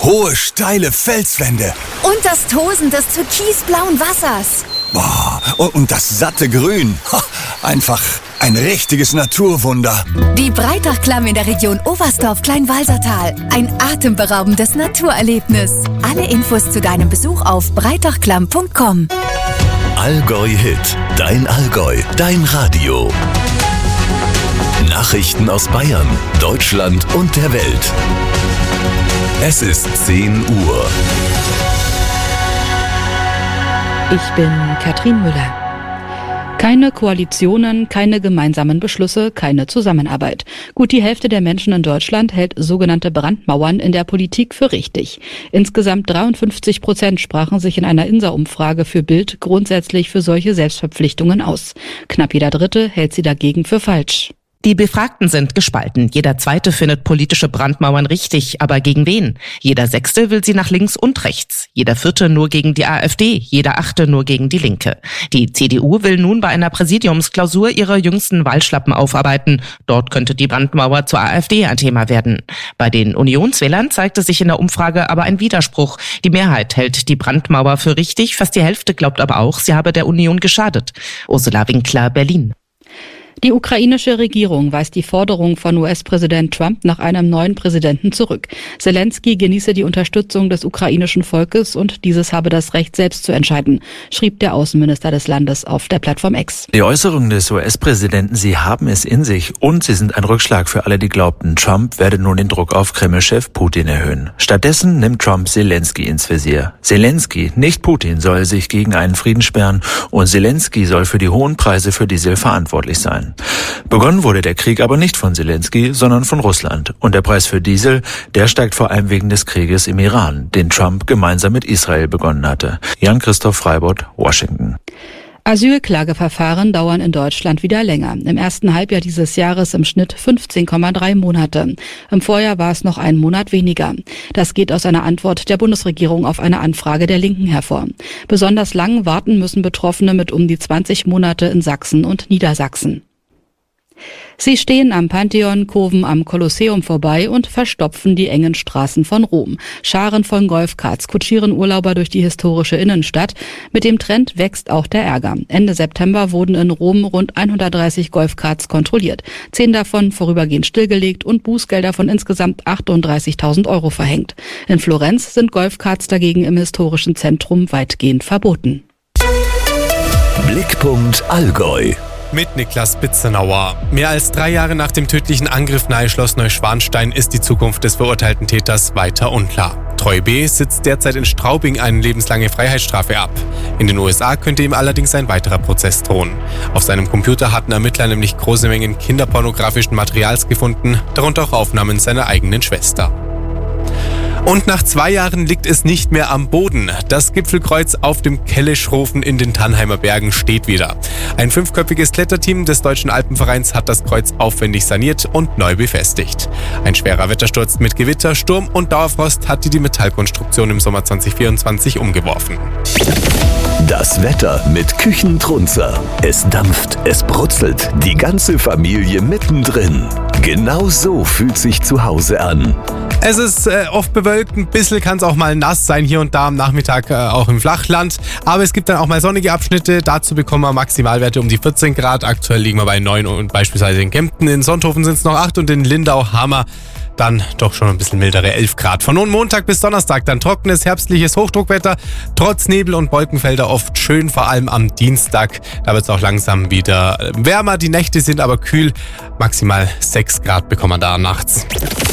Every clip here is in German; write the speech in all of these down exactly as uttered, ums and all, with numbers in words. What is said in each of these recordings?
Hohe, steile Felswände. Und das Tosen des türkisblauen Wassers. Boah, und das satte Grün. Einfach ein richtiges Naturwunder. Die Breitachklamm in der Region Oberstdorf-Kleinwalsertal. Ein atemberaubendes Naturerlebnis. Alle Infos zu deinem Besuch auf breitachklamm punkt com. Allgäu Hit. Dein Allgäu. Dein Radio. Nachrichten aus Bayern, Deutschland und der Welt. Es ist zehn Uhr. Ich bin Katrin Müller. Keine Koalitionen, keine gemeinsamen Beschlüsse, keine Zusammenarbeit. Gut die Hälfte der Menschen in Deutschland hält sogenannte Brandmauern in der Politik für richtig. Insgesamt dreiundfünfzig Prozent sprachen sich in einer INSA-Umfrage für Bild grundsätzlich für solche Selbstverpflichtungen aus. Knapp jeder Dritte hält sie dagegen für falsch. Die Befragten sind gespalten. Jeder Zweite findet politische Brandmauern richtig, aber gegen wen? Jeder Sechste will sie nach links und rechts. Jeder Vierte nur gegen die AfD, jeder Achte nur gegen die Linke. Die C D U will nun bei einer Präsidiumsklausur ihre jüngsten Wahlschlappen aufarbeiten. Dort könnte die Brandmauer zur AfD ein Thema werden. Bei den Unionswählern zeigte sich in der Umfrage aber ein Widerspruch. Die Mehrheit hält die Brandmauer für richtig, fast die Hälfte glaubt aber auch, sie habe der Union geschadet. Ursula Winkler, Berlin. Die ukrainische Regierung weist die Forderung von U S-Präsident Trump nach einem neuen Präsidenten zurück. Zelensky genieße die Unterstützung des ukrainischen Volkes und dieses habe das Recht, selbst zu entscheiden, schrieb der Außenminister des Landes auf der Plattform X. Die Äußerungen des U S-Präsidenten, sie haben es in sich und sie sind ein Rückschlag für alle, die glaubten, Trump werde nun den Druck auf Kreml-Chef Putin erhöhen. Stattdessen nimmt Trump Zelensky ins Visier. Zelensky, nicht Putin, soll sich gegen einen Frieden sperren und Zelensky soll für die hohen Preise für Diesel verantwortlich sein. Begonnen wurde der Krieg aber nicht von Zelensky, sondern von Russland. Und der Preis für Diesel, der steigt vor allem wegen des Krieges im Iran, den Trump gemeinsam mit Israel begonnen hatte. Jan-Christoph Freibott, Washington. Asylklageverfahren dauern in Deutschland wieder länger. Im ersten Halbjahr dieses Jahres im Schnitt fünfzehn Komma drei Monate. Im Vorjahr war es noch ein Monat weniger. Das geht aus einer Antwort der Bundesregierung auf eine Anfrage der Linken hervor. Besonders lang warten müssen Betroffene mit um die zwanzig Monate in Sachsen und Niedersachsen. Sie stehen am Pantheon, kurven am Kolosseum vorbei und verstopfen die engen Straßen von Rom. Scharen von Golfkarts kutschieren Urlauber durch die historische Innenstadt. Mit dem Trend wächst auch der Ärger. Ende September wurden in Rom rund hundertdreißig Golfkarts kontrolliert. Zehn davon vorübergehend stillgelegt und Bußgelder von insgesamt achtunddreißigtausend Euro verhängt. In Florenz sind Golfkarts dagegen im historischen Zentrum weitgehend verboten. Blickpunkt Allgäu. Mit Niklas Bitzenauer. Mehr als drei Jahre nach dem tödlichen Angriff nahe Schloss Neuschwanstein ist die Zukunft des verurteilten Täters weiter unklar. Troy B. sitzt derzeit in Straubing eine lebenslange Freiheitsstrafe ab. In den U S A könnte ihm allerdings ein weiterer Prozess drohen. Auf seinem Computer hatten Ermittler nämlich große Mengen kinderpornografischen Materials gefunden, darunter auch Aufnahmen seiner eigenen Schwester. Und nach zwei Jahren liegt es nicht mehr am Boden. Das Gipfelkreuz auf dem Kelleschrofen in den Tannheimer Bergen steht wieder. Ein fünfköpfiges Kletterteam des Deutschen Alpenvereins hat das Kreuz aufwendig saniert und neu befestigt. Ein schwerer Wettersturz mit Gewitter, Sturm und Dauerfrost hat die Metallkonstruktion im Sommer zwanzig vierundzwanzig umgeworfen. Das Wetter mit Küchentrunzer. Es dampft, es brutzelt, die ganze Familie mittendrin. Genau so fühlt sich zu Hause an. Es ist äh, oft bewölkt, ein bisschen kann es auch mal nass sein, hier und da am Nachmittag äh, auch im Flachland. Aber es gibt dann auch mal sonnige Abschnitte, dazu bekommen wir Maximalwerte um die vierzehn Grad. Aktuell liegen wir bei neun und beispielsweise in Kempten, in Sonthofen sind es noch acht und in Lindau-Hammer dann doch schon ein bisschen mildere elf Grad. Von nun Montag bis Donnerstag dann trockenes, herbstliches Hochdruckwetter, trotz Nebel und Wolkenfelder oft schön, vor allem am Dienstag. Da wird es auch langsam wieder wärmer, die Nächte sind aber kühl, maximal sechs Grad bekommen wir da nachts.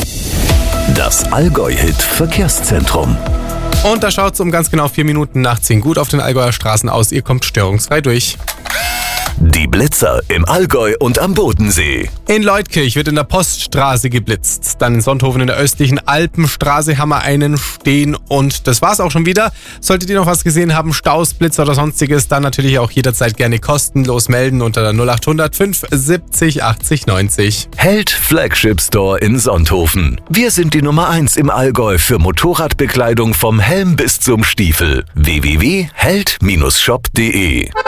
Das Allgäu-Hit Verkehrszentrum. Und da schaut es um ganz genau vier Minuten nach zehn gut auf den Allgäuer Straßen aus. Ihr kommt störungsfrei durch. Die Blitzer im Allgäu und am Bodensee. In Leutkirch wird in der Poststraße geblitzt. Dann in Sonthofen in der östlichen Alpenstraße haben wir einen stehen. Und das war's auch schon wieder. Solltet ihr noch was gesehen haben, Staus, Blitzer oder sonstiges, dann natürlich auch jederzeit gerne kostenlos melden unter der null acht hundert fünf siebzig achtzig neunzig. Held Flagship Store in Sonthofen. Wir sind die Nummer eins im Allgäu für Motorradbekleidung vom Helm bis zum Stiefel. w w w punkt held Bindestrich shop punkt de